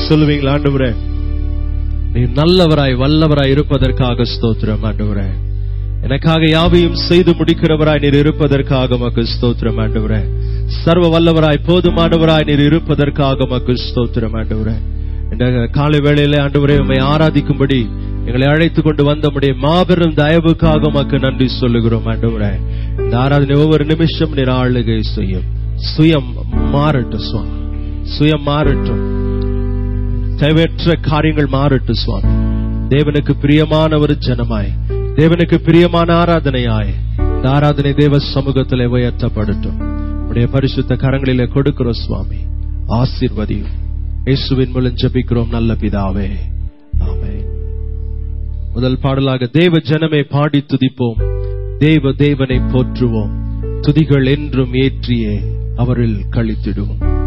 சொல்லுவீங்களா? ஆண்டவரே, நீ நல்லவராய் வல்லவராய் இருப்பதற்காக ஸ்தோத்திரம். ஆண்டவரே, எனக்காக யாவையும் செய்து முடிக்கிறவராய் நீர் இருப்பதற்காக உமக்கு ஸ்தோத்திரம். ஆண்டவரே, சர்வ வல்லவராய் போதுமானவராய் நீர் இருப்பதற்காக உமக்கு ஸ்தோத்திரம். ஆண்டவரே, இந்த காலை வேளையில ஆண்டவரே உம்மை ஆராதிக்கும்படி எங்களை அழைத்துக் கொண்டு வந்த உம்முடைய மாபெரும் தயவுக்காக உமக்கு நன்றி சொல்லுகிறோம். ஆண்டவரே, இந்த ஆராதனை ஒவ்வொரு நிமிஷம் நீர் ஆளுகை செய்யும். சுயம் மாறட்டும் சுவாமி, சுயம் மாறட்டும், தேவையற்ற காரியங்கள் மாறட்டும் சுவாமி. தேவனுக்கு பிரியமான ஒரு ஜனமாய், தேவனுக்கு பிரியமான ஆராதனையாய் இந்த ஆராதனை தேவ சமூகத்திலே உயர்த்தப்படட்டும். உடைய பரிசுத்த கரங்களிலே கொடுக்கிறோம் சுவாமி. ஆசீர்வதியும். இயேசுவின் மூலம் ஜெபிக்கிறோம் நல்ல பிதாவே, ஆமென். முதல் பாடலாக தேவ ஜனமே பாடி துதிப்போம், தேவனை போற்றுவோம், துதிகள் என்றும் ஏற்றியே அவரில் களித்திடுவோம்.